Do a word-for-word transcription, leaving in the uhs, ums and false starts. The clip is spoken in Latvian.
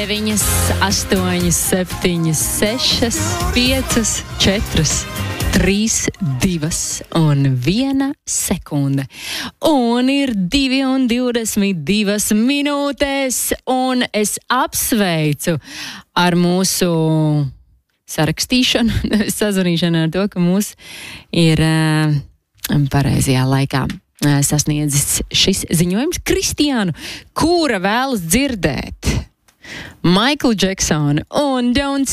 deviņas, astoņas, septiņas, sešas, piecas, četras, trīs, divas un viena sekunde. Un ir divi un divdesmit divas minūtes, un es apsveicu ar mūsu sarakstīšanu, sazvanīšanu ar to, ka mūs ir uh, pareizajā laikā uh, sasniedzis šis ziņojums Kristiānu, kura vēlas dzirdēt Michael Jacksonu un Don't